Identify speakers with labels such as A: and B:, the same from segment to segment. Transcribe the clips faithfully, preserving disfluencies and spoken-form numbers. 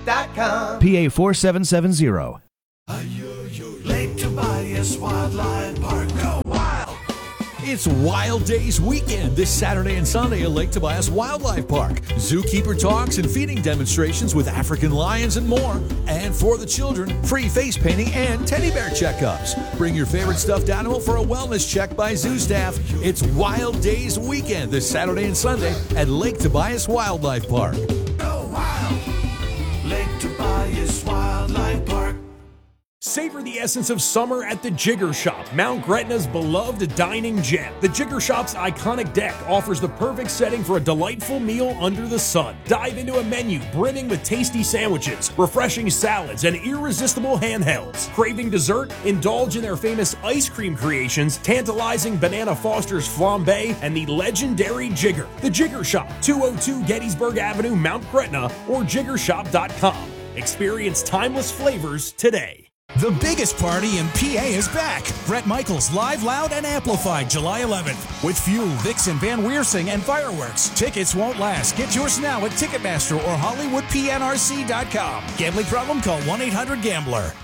A: dot com.
B: P A four seven seven zero.
A: Lake Tobias Wildlife Park. Go wild!
C: It's Wild Days weekend this Saturday and Sunday at Lake Tobias Wildlife Park. Zookeeper talks and feeding demonstrations with African lions and more. And for the children, free face painting and teddy bear checkups. Bring your favorite stuffed animal for a wellness check by zoo staff. It's Wild Days weekend this Saturday and Sunday at Lake Tobias Wildlife Park.
A: Go wild! Lake Tobias Wildlife Park.
D: Savor the essence of summer at the Jigger Shop, Mount Gretna's beloved dining gem. The Jigger Shop's iconic deck offers the perfect setting for a delightful meal under the sun. Dive into a menu brimming with tasty sandwiches, refreshing salads, and irresistible handhelds. Craving dessert? Indulge in their famous ice cream creations, tantalizing Banana Foster's flambe, and the legendary Jigger. The Jigger Shop, two oh two Gettysburg Avenue, Mount Gretna, or jigger shop dot com. Experience timeless flavors today.
E: The biggest party in P A is back. Bret Michaels Live, Loud, and Amplified July eleventh. With Fuel, Vixen, Van Weersing, and fireworks. Tickets won't last. Get yours now at Ticketmaster or Hollywood P N R C dot com. Gambling problem? Call one eight hundred gambler.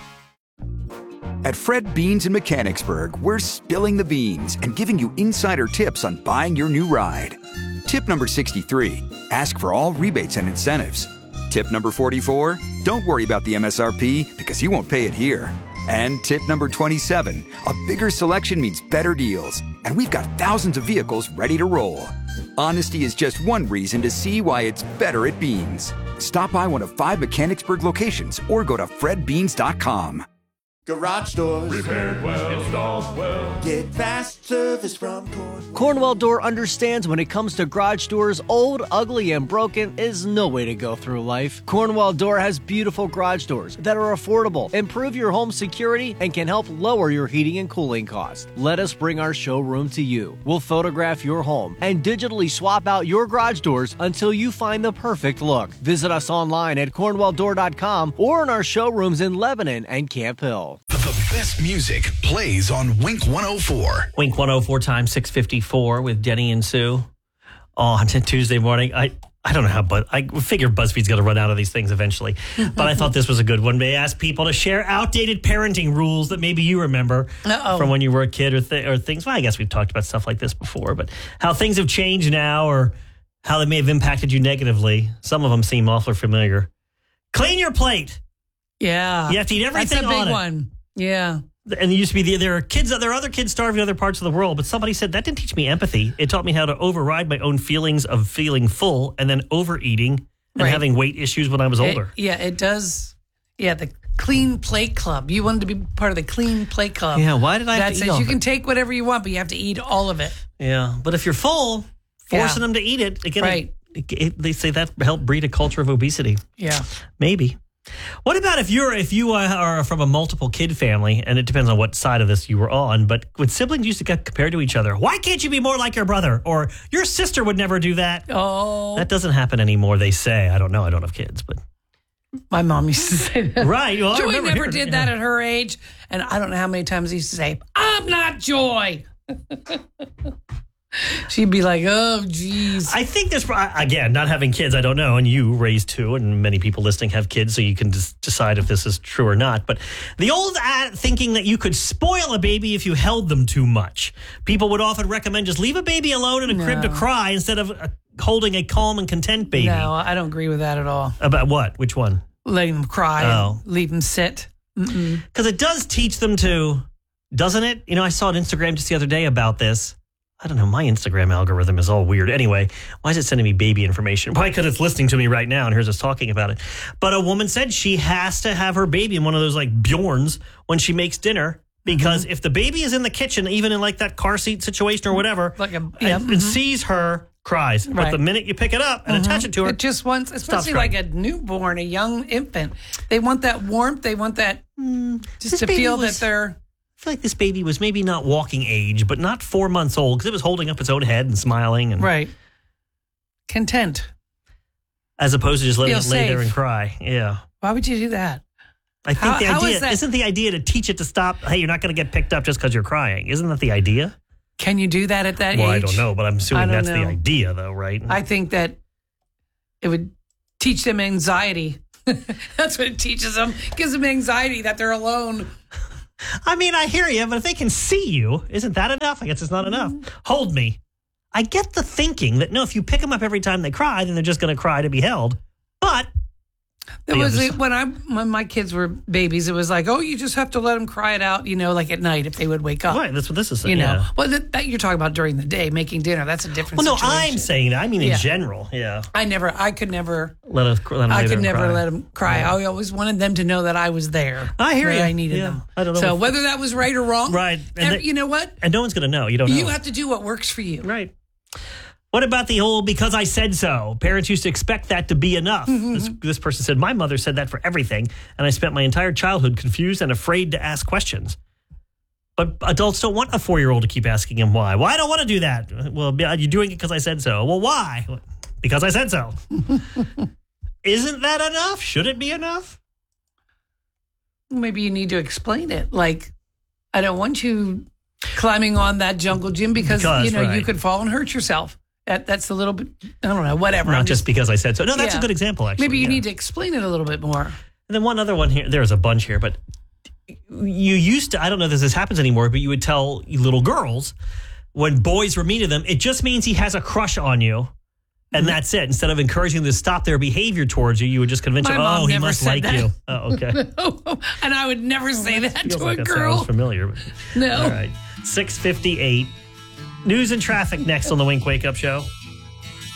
F: At Fred Beans in Mechanicsburg, we're spilling the beans and giving you insider tips on buying your new ride. Tip number sixty-three, ask for all rebates and incentives. Tip number forty-four, don't worry about the M S R P because you won't pay it here. And tip number twenty-seven, a bigger selection means better deals. And we've got thousands of vehicles ready to roll. Honesty is just one reason to see why it's better at Beans. Stop by one of five Mechanicsburg locations or go to fred beans dot com.
A: Garage doors.
G: Repaired well, installed well.
A: Get fast service from Cornwell.
H: Cornwell Door understands when it comes to garage doors, old, ugly, and broken is no way to go through life. Cornwell Door has beautiful garage doors that are affordable, improve your home security, and can help lower your heating and cooling costs. Let us bring our showroom to you. We'll photograph your home and digitally swap out your garage doors until you find the perfect look. Visit us online at cornwell door dot com or in our showrooms in Lebanon and Camp Hill.
E: The best music plays on Wink one oh four.
I: Wink one oh four times six fifty-four with Denny and Sue. Oh, on Tuesday morning. I, I don't know how, but I figure BuzzFeed's going to run out of these things eventually. But I thought this was a good one. They asked people to share outdated parenting rules that maybe you remember Uh-oh. from when you were a kid or, th- or things. Well, I guess we've talked about stuff like this before, but how things have changed now or how they may have impacted you negatively. Some of them seem awfully familiar. Clean your plate.
J: Yeah.
I: You have to eat everything
J: on it. That's a big
I: it.
J: one. Yeah.
I: And there used to be, the, there are kids, there are other kids starving in other parts of the world, but somebody said that didn't teach me empathy. It taught me how to override my own feelings of feeling full and then overeating and
J: right.
I: having weight issues when I was older.
J: It, yeah, it does. Yeah, the Clean Plate Club. You wanted to be part of the Clean Plate Club.
I: Yeah, why did I have
J: that
I: to eat
J: says
I: all
J: you
I: of
J: can
I: it?
J: take whatever you want, but you have to eat all of it.
I: Yeah, but if you're full, forcing
J: yeah.
I: them to eat it, again,
J: right.
I: it, it, they say that helped breed a culture of obesity.
J: Yeah.
I: Maybe. What about if you're if you are from a multiple kid family, and it depends on what side of this you were on, but when siblings used to get compared to each other, why can't you be more like your brother? Or your sister would never do that.
J: Oh.
I: That doesn't happen anymore, they say. I don't know. I don't have kids, but.
J: My mom used to say that.
I: Right. Well,
J: Joy never
I: hearing,
J: did
I: yeah.
J: that at her age. And I don't know how many times I used to say, I'm not Joy. She'd be like, oh, geez.
I: I think there's, again, not having kids, I don't know, and you raised two, and many people listening have kids, so you can just decide if this is true or not. But the old ad thinking that you could spoil a baby if you held them too much. People would often recommend just leave a baby alone in a
J: no.
I: crib to cry instead of uh, holding a calm and content baby.
J: No, I don't agree with that at all.
I: About what? Which one?
J: Letting them cry
I: oh.
J: and leave them sit.
I: Because it does teach them to, doesn't it? You know, I saw on Instagram just the other day about this. I don't know. My Instagram algorithm is all weird. Anyway, why is it sending me baby information? Probably because it's listening to me right now and here's us talking about it. But a woman said she has to have her baby in one of those like Bjorns when she makes dinner because mm-hmm. if the baby is in the kitchen, even in like that car seat situation or whatever,
J: like a,
I: yeah,
J: and,
I: mm-hmm. and sees her, cries.
J: Right.
I: But the minute you pick it up and
J: mm-hmm.
I: attach it to her,
J: it just wants, especially like a newborn, a young infant, they want that warmth. They want that mm, just to feel was- that they're.
I: I feel like this baby was maybe not walking age, but not four months old because it was holding up its own head and smiling. And
J: right. Content.
I: As opposed to just letting
J: Feel
I: it lay
J: safe.
I: there and cry. Yeah.
J: Why would you do that?
I: I think
J: how,
I: the
J: how
I: idea
J: is that?
I: isn't the idea to teach it to stop, hey, you're not going to get picked up just because you're crying. Isn't that the idea?
J: Can you do that at that
I: well,
J: age?
I: Well, I don't know, but I'm assuming
J: don't
I: that's
J: know.
I: the idea, though, right?
J: I think that it would teach them anxiety. That's what it teaches them. Gives them anxiety that they're alone.
I: I mean, I hear you, but if they can see you, isn't that enough? I guess it's not enough. Hold me. I get the thinking that, no, if you pick them up every time they cry, then they're just going to cry to be held. But
J: It was like when I when my kids were babies. It was like, oh, you just have to let them cry it out, you know, like at night if they would wake up.
I: Right, that's what this is saying.
J: You know,
I: yeah.
J: well, that, that you're talking about during the day, making dinner. That's a different.
I: Well, no,
J: situation.
I: I'm saying that. I mean, in
J: Yeah.
I: general, yeah.
J: I never, I could never.
I: Let us. Let them
J: I
I: lay there
J: could
I: and
J: never
I: cry.
J: let them cry.
I: Yeah.
J: I always wanted them to know that I was there.
I: I hear
J: that
I: you.
J: I needed
I: Yeah.
J: them.
I: I don't know
J: So
I: if-
J: whether that was right or wrong,
I: Right. And
J: ev-
I: they-
J: you know what?
I: And no one's going to know. You don't know.
J: You have to do what works for you.
I: Right. What about the whole because I said so? Parents used to expect that to be enough.
J: Mm-hmm.
I: This, this person said, my mother said that for everything, and I spent my entire childhood confused and afraid to ask questions. But adults don't want a four-year-old to keep asking him why. Well, I don't want to do that. Well, you're doing it because I said so. Well, why? Because I said so. Isn't that enough? Should it be enough?
J: Maybe you need to explain it. Like, I don't want you climbing on that jungle gym because,
I: Because,
J: you know you
I: right.
J: could fall and hurt yourself. That that's a little bit. I don't know. Whatever.
I: Not
J: I'm
I: just because I said so. No, that's
J: Yeah.
I: a good example, actually.
J: Maybe you
I: yeah.
J: need to explain it a little bit more.
I: And then one other one here. There's a bunch here, but you used to, I don't know if this happens anymore, but you would tell little girls when boys were mean to them, it just means he has a crush on you. And
J: Mm-hmm.
I: that's it. Instead of encouraging them to stop their behavior towards you, you would just convince
J: My
I: them,
J: mom
I: oh, he
J: never
I: must
J: said
I: like
J: that.
I: you. Oh, okay.
J: And I would never say that
I: Feels
J: to
I: like
J: a
I: that
J: girl.
I: sounds familiar.
J: No.
I: All right. six fifty-eight. News and traffic next on the Wink Wake Up Show.